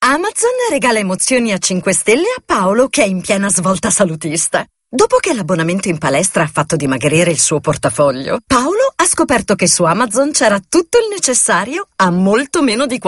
Amazon regala emozioni a 5 stelle a Paolo, che è in piena svolta salutista. Dopo che l'abbonamento in palestra ha fatto dimagrire il suo portafoglio, Paolo ha scoperto che su Amazon c'era tutto il necessario a molto meno di